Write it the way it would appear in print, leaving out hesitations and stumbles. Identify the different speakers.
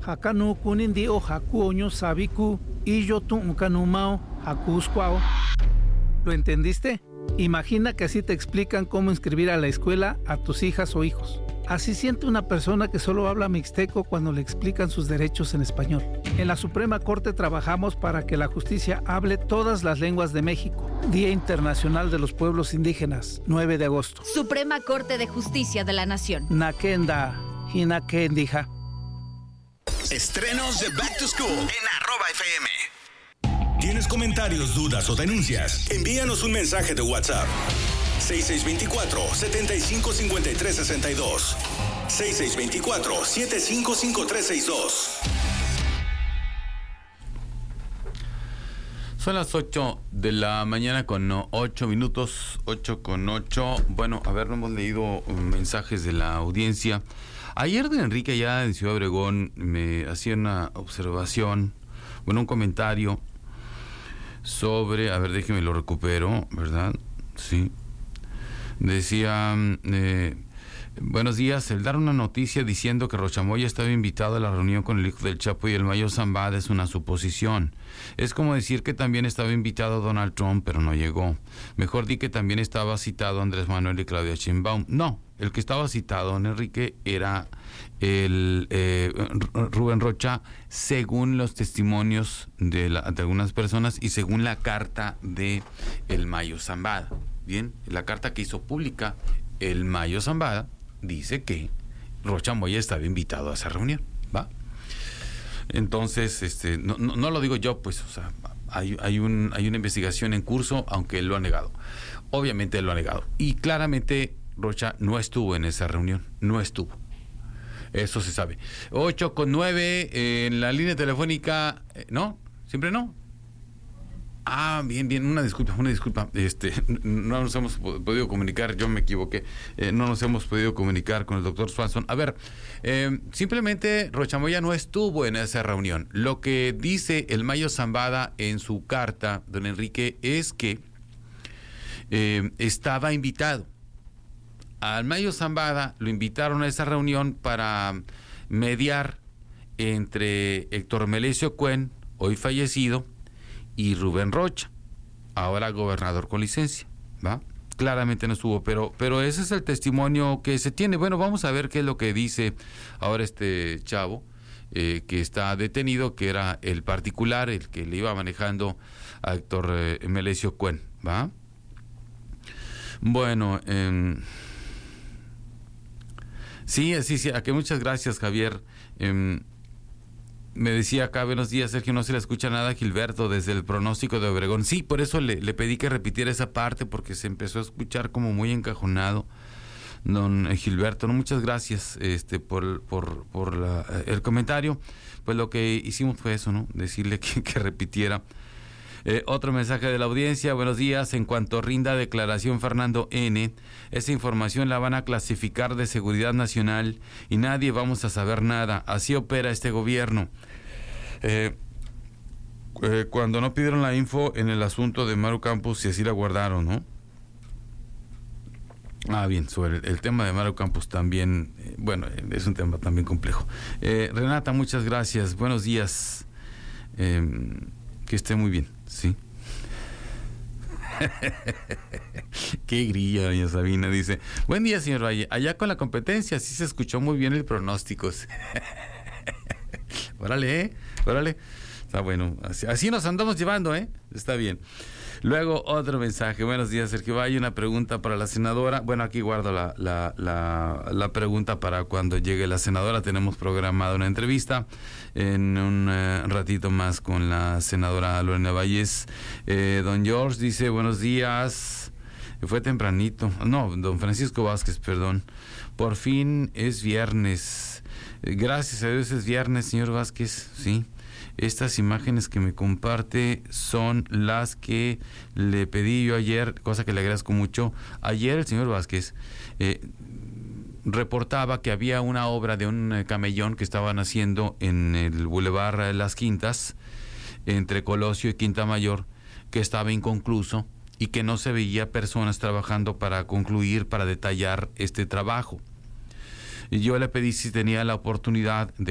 Speaker 1: Hakanu kunindi o haku oño sabiku y yo tu unkanumao haku squao. ¿Lo entendiste? Imagina que así te explican cómo inscribir a la escuela a tus hijas o hijos. Así siente una persona que solo habla mixteco cuando le explican sus derechos en español. En la Suprema Corte trabajamos para que la justicia hable todas las lenguas de México. Día Internacional de los Pueblos Indígenas, 9 de agosto.
Speaker 2: Suprema Corte de Justicia de la Nación.
Speaker 1: Nakenda, hinakendija.
Speaker 3: Estrenos de Back to School en @FM.
Speaker 4: ¿Tienes comentarios, dudas o denuncias? Envíanos un mensaje de WhatsApp. 6624-755362. 6624-755362.
Speaker 5: Son las 8 de la mañana con 8 minutos, 8 con 8. Bueno, a ver, no hemos leído mensajes de la audiencia. Ayer don Enrique allá en Ciudad Obregón me hacía una observación, un comentario sobre, a ver, déjeme lo recupero, ¿verdad? Sí. Decía, buenos días, el dar una noticia diciendo que Rochamoya estaba invitado a la reunión con el hijo del Chapo y el Mayo Zambada es una suposición. Es como decir que también estaba invitado Donald Trump, pero no llegó. Mejor di que también estaba citado Andrés Manuel y Claudia Sheinbaum. No, el que estaba citado, don Enrique, era el Rubén Rocha, según los testimonios de algunas personas y según la carta de el Mayo Zambada. Bien, la carta que hizo pública el Mayo Zambada dice que Rocha Moya estaba invitado a esa reunión, ¿va? Entonces, no lo digo yo, pues, o sea, hay una investigación en curso, aunque él lo ha negado. Obviamente él lo ha negado. Y claramente Rocha no estuvo en esa reunión, no estuvo. Eso se sabe. 8:09 en la línea telefónica, ¿no? ¿Siempre no? Ah, bien, una disculpa, no nos hemos podido comunicar, yo me equivoqué, no nos hemos podido comunicar con el doctor Swanson. A ver, simplemente Rocha Moya no estuvo en esa reunión. Lo que dice el Mayo Zambada en su carta, don Enrique, es que estaba invitado. Al Mayo Zambada lo invitaron a esa reunión para mediar entre Héctor Melesio Cuen, hoy fallecido, y Rubén Rocha, ahora gobernador con licencia, ¿va? Claramente no estuvo, pero ese es el testimonio que se tiene. Bueno, vamos a ver qué es lo que dice ahora este chavo que está detenido, que era el particular, el que le iba manejando a Héctor Melesio Cuen, ¿va? Bueno, sí, aquí muchas gracias, Javier. Me decía acá, buenos días, Sergio, no se le escucha nada a Gilberto desde el pronóstico de Obregón. Sí, por eso le pedí que repitiera esa parte, porque se empezó a escuchar como muy encajonado, don Gilberto. No, muchas gracias por el comentario. Pues lo que hicimos fue eso, ¿no? Decirle que repitiera. Otro mensaje de la audiencia, buenos días, en cuanto rinda declaración Fernando N., esa información la van a clasificar de seguridad nacional y nadie vamos a saber nada, así opera este gobierno. Cuando no pidieron la info en el asunto de Maru Campos y así la guardaron, ¿no? Ah, bien, sobre el tema de Maru Campos también, es un tema también complejo. Renata, muchas gracias, buenos días, que esté muy bien, ¿sí? Qué grilla, doña Sabina, dice, buen día, señor Valle, allá con la competencia sí se escuchó muy bien el pronóstico. Órale, está bueno, así nos andamos llevando, está bien. Luego otro mensaje, buenos días, Sergio Valle, una pregunta para la senadora. Bueno, aquí guardo la pregunta para cuando llegue la senadora. Tenemos programada una entrevista en un ratito más con la senadora Lorena Valles. Don George dice, buenos días, fue tempranito, no, don Francisco Vázquez, perdón, por fin es viernes, gracias a Dios es viernes, señor Vázquez, sí. Estas imágenes que me comparte son las que le pedí yo ayer, cosa que le agradezco mucho. Ayer el señor Vázquez reportaba que había una obra de un camellón que estaban haciendo en el Boulevard Las Quintas, entre Colosio y Quinta Mayor, que estaba inconcluso y que no se veía personas trabajando para concluir, para detallar este trabajo. Y yo le pedí si tenía la oportunidad de